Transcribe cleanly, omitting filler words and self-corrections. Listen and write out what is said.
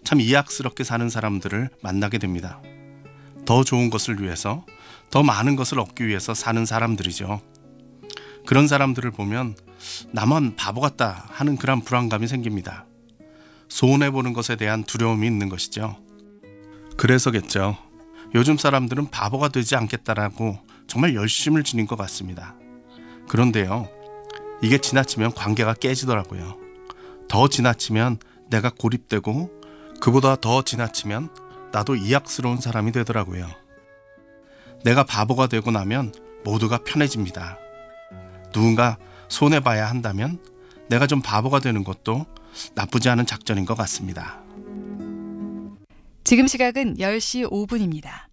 참 이악스럽게 사는 사람들을 만나게 됩니다. 더 좋은 것을 위해서, 더 많은 것을 얻기 위해서 사는 사람들이죠. 그런 사람들을 보면 나만 바보 같다 하는 그런 불안감이 생깁니다. 손해보는 것에 대한 두려움이 있는 것이죠. 그래서겠죠. 요즘 사람들은 바보가 되지 않겠다라고 정말 열심을 지닌 것 같습니다. 그런데요, 이게 지나치면 관계가 깨지더라고요. 더 지나치면 내가 고립되고, 그보다 더 지나치면 나도 이악스러운 사람이 되더라고요. 내가 바보가 되고 나면 모두가 편해집니다. 누군가 손해봐야 한다면 내가 좀 바보가 되는 것도 나쁘지 않은 작전인 것 같습니다. 지금 시각은 10시 5분입니다.